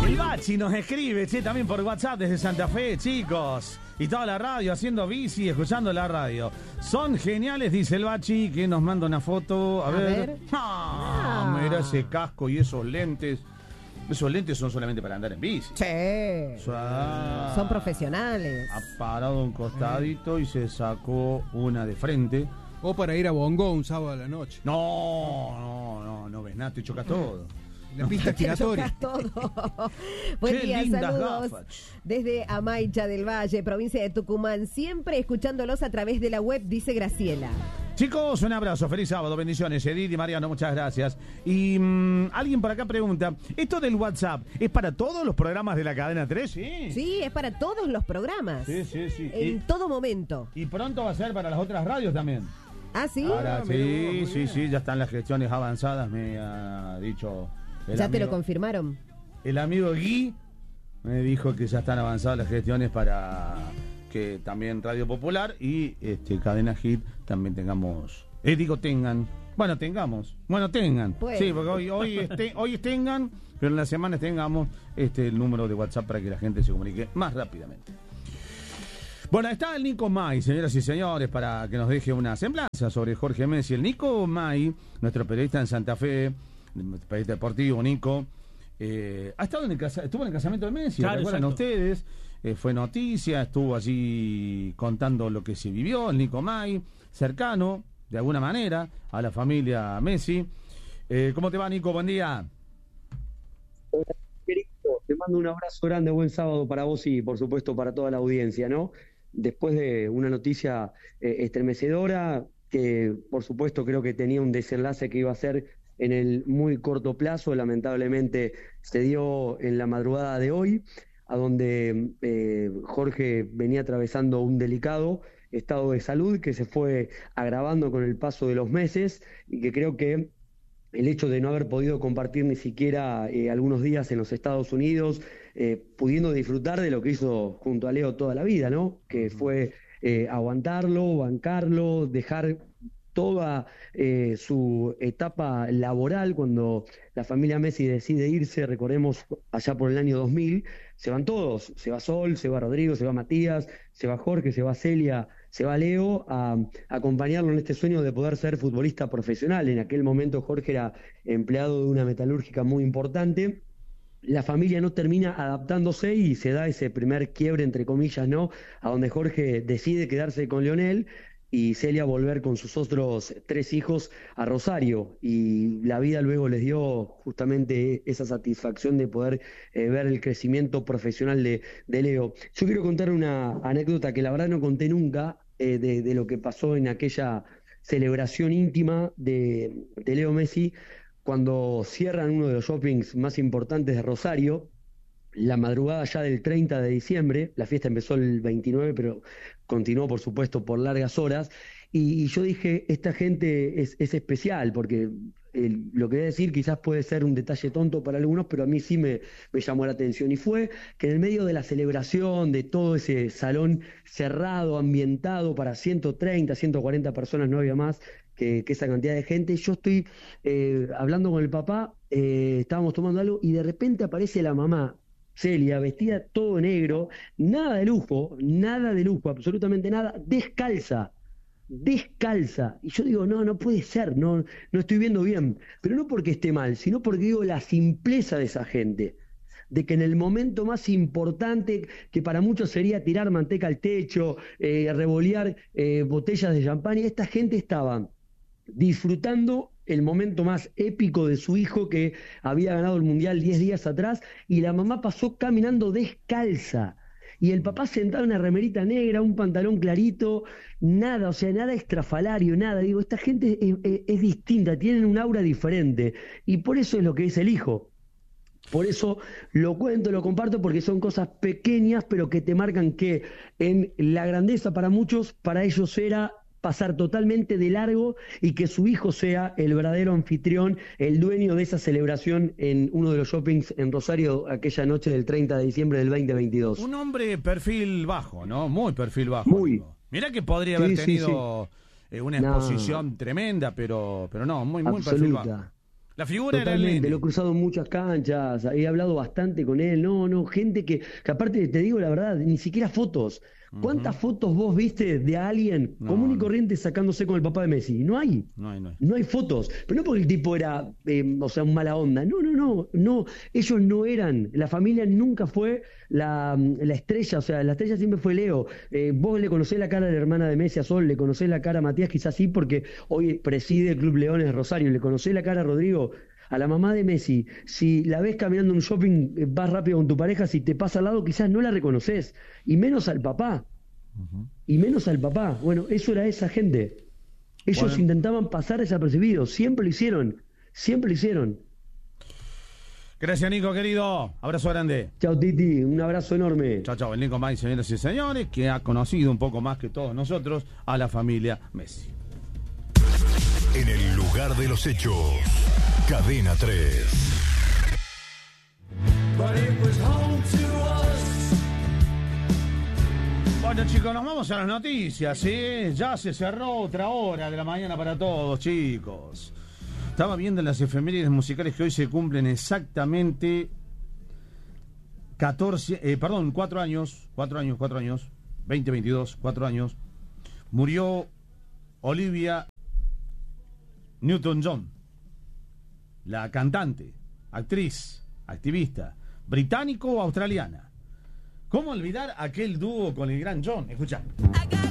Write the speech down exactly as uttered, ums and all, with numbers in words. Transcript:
El Bachi nos escribe, che, también por WhatsApp desde Santa Fe, chicos. Y toda la radio, haciendo bici, escuchando la radio. Son geniales, dice el Bachi, que nos manda una foto. A, A ver. ver. Ah, Ah. Mira ese casco y esos lentes. Esos lentes son solamente para andar en bici. Sí. O sea, Son profesionales. Ha parado un costadito y se sacó una de frente. O para ir a Bongo un sábado a la noche. No, no, no, no ves nada, te chocas todo. La pista Te giratoria. chocas todo. Buen Qué día, lindas saludos gafas. desde Amaicha del Valle, provincia de Tucumán. Siempre escuchándolos a través de la web, dice Graciela. Chicos, un abrazo, feliz sábado, bendiciones. Edith y Mariano, muchas gracias. Y mmm, alguien por acá pregunta, ¿esto del WhatsApp es para todos los programas de la cadena tres? Sí. Sí, es para todos los programas. Sí, sí, sí. En Y, todo momento. y pronto va a ser para las otras radios también. ¿Ah, sí? Ahora, Ah, mirá vos, sí, muy sí, bien. sí, ya están las gestiones avanzadas, me ha dicho el ¿Ya te lo amigo- confirmaron? El amigo Gui me dijo que ya están avanzadas las gestiones para que también Radio Popular y este Cadena Hit también tengamos, eh, digo tengan, bueno tengamos, bueno tengan, Pues. sí, porque hoy hoy, este, hoy tengan, pero en las semanas tengamos este el número de WhatsApp para que la gente se comunique más rápidamente. Bueno, está el Nico May, señoras y señores, para que nos deje una semblanza sobre Jorge Messi. El Nico May, nuestro periodista en Santa Fe, periodista deportivo, Nico, eh, ha estado en el casa, estuvo en el casamiento de Messi, Claro, ¿recuerdan exacto. ustedes? Eh, fue noticia, estuvo allí contando lo que se vivió, el Nico May, cercano, de alguna manera, a la familia Messi. Eh, ¿Cómo te va, Nico? Buen día. Hola, querido, te mando un abrazo grande, buen sábado para vos y por supuesto para toda la audiencia, ¿no? Después de una noticia eh, estremecedora, que por supuesto creo que tenía un desenlace que iba a ser en el muy corto plazo, lamentablemente se dio en la madrugada de hoy, a donde eh, Jorge venía atravesando un delicado estado de salud que se fue agravando con el paso de los meses y que creo que el hecho de no haber podido compartir ni siquiera eh, algunos días en los Estados Unidos, eh, pudiendo disfrutar de lo que hizo junto a Leo toda la vida, ¿no? Que fue eh, aguantarlo, bancarlo, dejar toda eh, su etapa laboral cuando la familia Messi decide irse, recordemos allá por el año dos mil, se van todos, se va Sol, se va Rodrigo, se va Matías, se va Jorge, se va Celia, se va Leo a, a acompañarlo en este sueño de poder ser futbolista profesional. En aquel momento Jorge era empleado de una metalúrgica muy importante. La familia no termina adaptándose y se da ese primer quiebre, entre comillas, ¿no? A donde Jorge decide quedarse con Lionel y Celia volver con sus otros tres hijos a Rosario, y la vida luego les dio justamente esa satisfacción de poder eh, ver el crecimiento profesional de, de Leo. Yo quiero contar una anécdota que la verdad no conté nunca, eh, de, de lo que pasó en aquella celebración íntima de, de Leo Messi cuando cierran uno de los shoppings más importantes de Rosario. La madrugada ya del treinta de diciembre, la fiesta empezó el veintinueve, pero continuó, por supuesto, por largas horas, y, y yo dije, esta gente es, es especial, porque eh, lo que voy a decir quizás puede ser un detalle tonto para algunos, pero a mí sí me, me llamó la atención, y fue que en el medio de la celebración, de todo ese salón cerrado, ambientado para ciento treinta, ciento cuarenta personas, no había más que, que esa cantidad de gente, yo estoy eh, hablando con el papá, eh, estábamos tomando algo, y de repente aparece la mamá, Celia, vestida todo de negro, nada de lujo, nada de lujo, absolutamente nada, descalza, descalza. Y yo digo, no, no puede ser, no, no estoy viendo bien. Pero no porque esté mal, sino porque digo la simpleza de esa gente. De que en el momento más importante, que para muchos sería tirar manteca al techo, eh, revolear eh, botellas de champán, esta gente estaba disfrutando el momento más épico de su hijo, que había ganado el Mundial diez días atrás, y la mamá pasó caminando descalza, y el papá sentado en una remerita negra, un pantalón clarito, nada, o sea, nada extrafalario, nada. Digo, esta gente es, es, es distinta, tienen un aura diferente, y por eso es lo que es el hijo. Por eso lo cuento, lo comparto, porque son cosas pequeñas, pero que te marcan que en la grandeza para muchos, para ellos era pasar totalmente de largo, y que su hijo sea el verdadero anfitrión, el dueño de esa celebración en uno de los shoppings en Rosario aquella noche del treinta de diciembre del veinte veintidós. Un hombre perfil bajo, ¿no? Muy perfil bajo. Muy. Mirá que podría Sí, haber sí, tenido sí. eh, una No. exposición tremenda, pero pero no, muy muy perfil bajo. Absoluta. La figura Totalmente, era el nene. lo he cruzado en muchas canchas, he hablado bastante con él, no, no, gente que, que aparte te digo la verdad, ni siquiera fotos. ¿Cuántas uh-huh. fotos vos viste de alguien no, común y corriente sacándose con el papá de Messi? No hay. No hay, no hay. No hay fotos. Pero no porque el tipo era, eh, o sea, un mala onda. No, no, no, no. Ellos no eran. La familia nunca fue la, la estrella. O sea, la estrella siempre fue Leo. Eh, vos le conocés la cara a la hermana de Messi, a Sol, le conocés la cara a Matías, quizás sí, porque hoy preside el Club Leones de Rosario. Le conocés la cara a Rodrigo. A la mamá de Messi, si la ves caminando en un shopping, vas rápido con tu pareja, si te pasa al lado quizás no la reconoces, y menos al papá, uh-huh. y menos al papá. Bueno, eso era esa gente. Ellos bueno. intentaban pasar desapercibidos, siempre lo hicieron, siempre lo hicieron. Gracias, Nico, querido. Abrazo grande. Chao, Titi, un abrazo enorme. Chao, chao, el Nico May, señoras y señores, que ha conocido un poco más que todos nosotros a la familia Messi. En el lugar de los hechos. Cadena tres. Bueno, chicos, nos vamos a las noticias, ¿sí? Ya se cerró otra hora de la mañana para todos, chicos. Estaba viendo las efemérides musicales que hoy se cumplen exactamente catorce, eh, perdón, cuatro años, cuatro años, cuatro años, veinte veintidós, cuatro años. Murió Olivia Newton-John, la cantante, actriz, activista, británico-australiana. ¿Cómo olvidar aquel dúo con el gran John? Escuchá.